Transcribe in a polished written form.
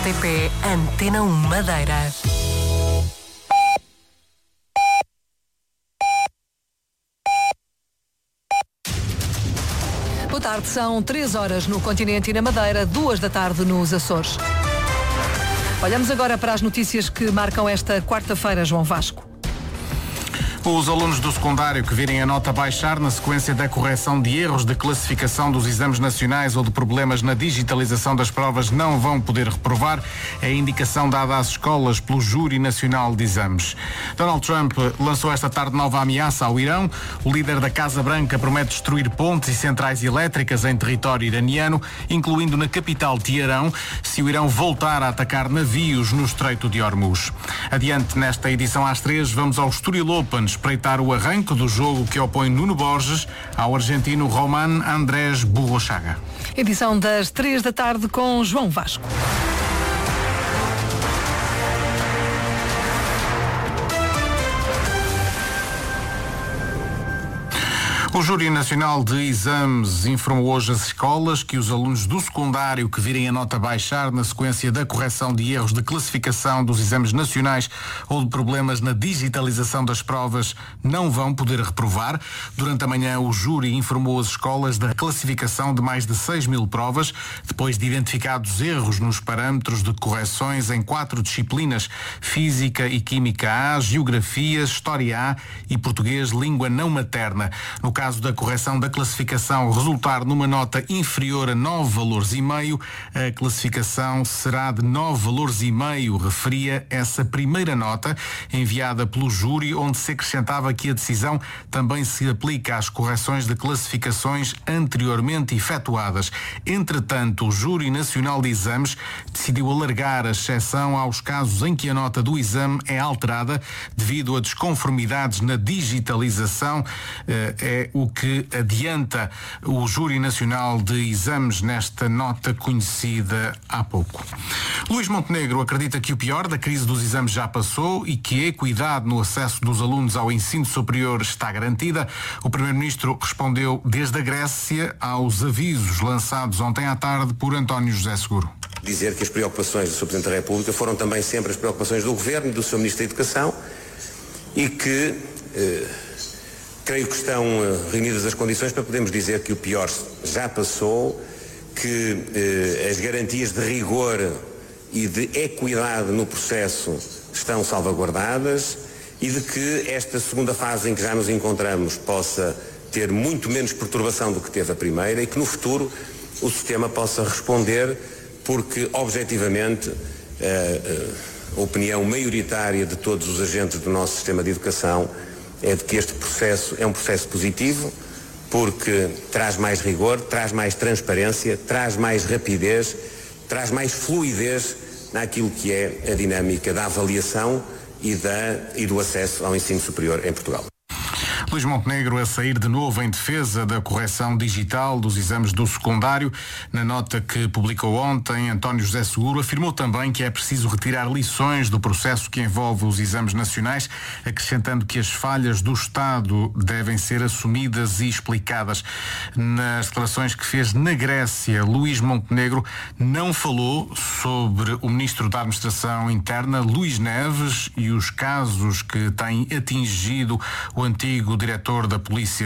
RTP Antena 1 Madeira. Boa tarde, são 3 horas no continente e na Madeira, 2 da tarde nos Açores. Olhamos agora para as notícias que marcam esta quarta-feira, João Vasco. Os alunos do secundário que virem a nota baixar na sequência da correção de erros de classificação dos exames nacionais ou de problemas na digitalização das provas não vão poder reprovar. É a indicação dada às escolas pelo Júri Nacional de Exames. Donald Trump lançou esta tarde nova ameaça ao Irão. O líder da Casa Branca promete destruir pontes e centrais elétricas em território iraniano, incluindo na capital Teherão, se o Irão voltar a atacar navios no Estreito de Hormuz. Adiante nesta edição às 3, vamos ao Estoril Open espreitar o arranque do jogo que opõe Nuno Borges ao argentino Roman Andrés Burruchaga. Edição das 3 da tarde com João Vasco. O Júri Nacional de Exames informou hoje às escolas que os alunos do secundário que virem a nota baixar na sequência da correção de erros de classificação dos exames nacionais ou de problemas na digitalização das provas não vão poder reprovar. Durante a manhã, o júri informou as escolas da classificação de mais de 6.000 provas, depois de identificados erros nos parâmetros de correções em 4 disciplinas: Física e Química A, Geografia, História A e Português Língua Não Materna. No caso da correção da classificação resultar numa nota inferior a 9 valores e meio, a classificação será de 9 valores e meio, referia essa primeira nota enviada pelo júri, onde se acrescentava que a decisão também se aplica às correções de classificações anteriormente efetuadas. Entretanto, o Júri Nacional de Exames decidiu alargar a exceção aos casos em que a nota do exame é alterada devido a desconformidades na digitalização. É o que adianta o Júri Nacional de Exames nesta nota conhecida há pouco. Luís Montenegro acredita que o pior da crise dos exames já passou e que a equidade no acesso dos alunos ao ensino superior está garantida. O Primeiro-Ministro respondeu desde a Grécia aos avisos lançados ontem à tarde por António José Seguro. Dizer que as preocupações do Sr. Presidente da República foram também sempre as preocupações do Governo e do Sr. Ministro da Educação e que creio que estão reunidas as condições para podermos dizer que o pior já passou, que as garantias de rigor e de equidade no processo estão salvaguardadas e de que esta segunda fase em que já nos encontramos possa ter muito menos perturbação do que teve a primeira e que no futuro o sistema possa responder, porque objetivamente a opinião maioritária de todos os agentes do nosso sistema de educação é de que este processo é um processo positivo, porque traz mais rigor, traz mais transparência, traz mais rapidez, traz mais fluidez naquilo que é a dinâmica da avaliação e do acesso ao ensino superior em Portugal. Luís Montenegro a sair de novo em defesa da correção digital dos exames do secundário. Na nota que publicou ontem, António José Seguro afirmou também que é preciso retirar lições do processo que envolve os exames nacionais, acrescentando que as falhas do Estado devem ser assumidas e explicadas. Nas declarações que fez na Grécia, Luís Montenegro não falou sobre o Ministro da Administração Interna, Luís Neves, e os casos que têm atingido o antigo diretor da Polícia